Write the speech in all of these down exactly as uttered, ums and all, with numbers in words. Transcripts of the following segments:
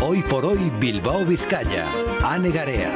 Hoy por hoy Bilbao Vizcaya. Ane Garea.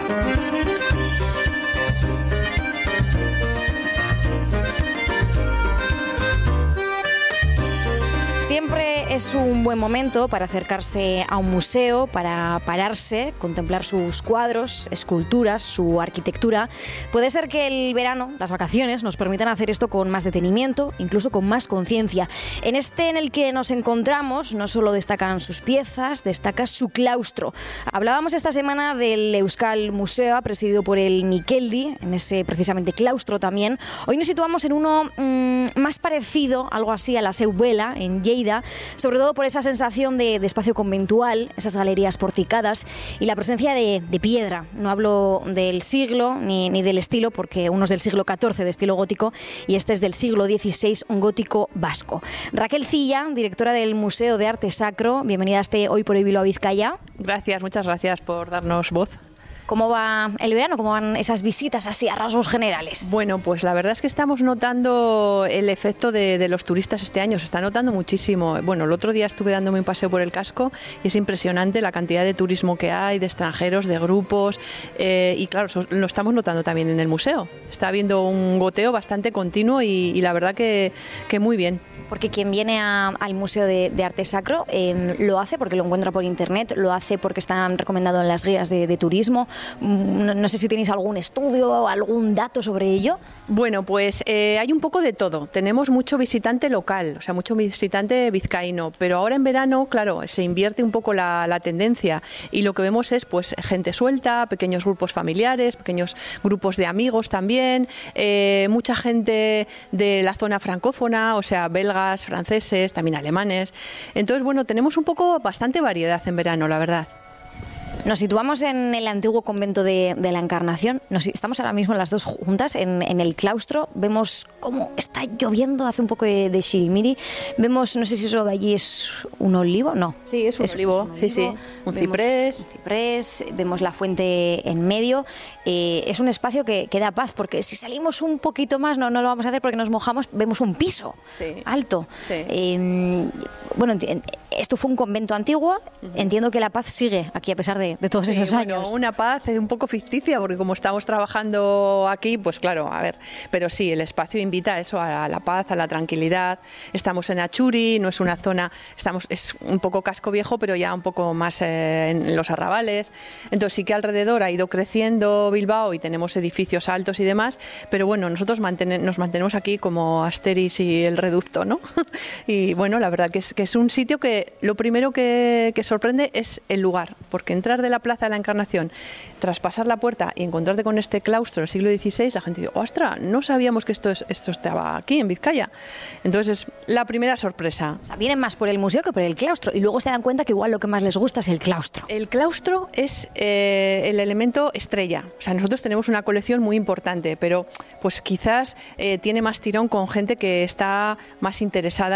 Siempre es un buen momento para acercarse a un museo, para pararse, contemplar sus cuadros, esculturas, su arquitectura. Puede ser que el verano, las vacaciones, nos permitan hacer esto con más detenimiento, incluso con más conciencia. En este en el que nos encontramos, no solo destacan sus piezas, destaca su claustro. Hablábamos esta semana del Euskal Museo, presidido por el Mikeldi, en ese precisamente claustro también. Hoy nos situamos en uno mmm, más parecido, algo así, a la Seu Vela, en Lleida, sobre todo por esa sensación de, de espacio conventual, esas galerías porticadas y la presencia de, de piedra. No hablo del siglo ni, ni del estilo, porque uno es del siglo catorce, de estilo gótico, y este es del siglo dieciséis, un gótico vasco. Raquel Cilla, directora del Museo de Arte Sacro, bienvenida a este Hoy por Hoy Bilbao Vizcaya. Gracias, muchas gracias por darnos voz. ¿Cómo va el verano? ¿Cómo van esas visitas así a rasgos generales? Bueno, pues la verdad es que estamos notando el efecto de, de los turistas este año, se está notando muchísimo. Bueno, el otro día estuve dándome un paseo por el casco y es impresionante la cantidad de turismo que hay, de extranjeros, de grupos, eh, y claro, eso lo estamos notando también en el museo. Está habiendo un goteo bastante continuo y, y la verdad que, que muy bien. Porque quien viene a, al Museo de, de Arte Sacro eh, lo hace porque lo encuentra por internet, lo hace porque está recomendado en las guías de, de turismo. No, no sé si tenéis algún estudio o algún dato sobre ello. Bueno, pues eh, hay un poco de todo. Tenemos mucho visitante local, o sea, mucho visitante vizcaíno, pero ahora en verano, claro, se invierte un poco la, la tendencia y lo que vemos es pues gente suelta, pequeños grupos familiares, pequeños grupos de amigos también, eh, mucha gente de la zona francófona, o sea, belgas, franceses, también alemanes. Entonces, bueno, tenemos un poco bastante variedad en verano, la verdad. Nos situamos en el antiguo convento de, de la Encarnación. Nos, estamos ahora mismo las dos juntas en, en el claustro. Vemos cómo está lloviendo, hace un poco de, de shirimiri. Vemos, no sé si eso de allí es un olivo, no. Sí, es un, es, olivo. Es un olivo, sí, sí. Un vemos ciprés. Un ciprés, vemos la fuente en medio. Eh, es un espacio que, que da paz, porque si salimos un poquito más, no, no lo vamos a hacer porque nos mojamos, vemos un piso sí. alto. Sí. Eh, bueno, esto fue un convento antiguo. Uh-huh. Entiendo que la paz sigue aquí a pesar de de todos esos sí, bueno, años. Una paz un poco ficticia, porque como estamos trabajando aquí, pues claro, a ver, pero sí, el espacio invita a eso, a la paz, a la tranquilidad. Estamos en Achuri, no es una zona, estamos es un poco casco viejo, pero ya un poco más eh, en los arrabales. Entonces sí que alrededor ha ido creciendo Bilbao y tenemos edificios altos y demás, pero bueno, nosotros manten- nos mantenemos aquí como Asteris y el Reducto, ¿no? Y bueno, la verdad que es, que es un sitio que lo primero que, que sorprende es el lugar, porque entrar de la Plaza de la Encarnación, traspasar la puerta y encontrarte con este claustro del siglo dieciséis, la gente dice, ¡ostras! No sabíamos que esto, es, esto estaba aquí en Vizcaya. Entonces es la primera sorpresa. O sea, vienen más por el museo que por el claustro y luego se dan cuenta que igual lo que más les gusta es el claustro. El claustro es eh, el elemento estrella. O sea, nosotros tenemos una colección muy importante, pero pues quizás eh, tiene más tirón con gente que está más interesada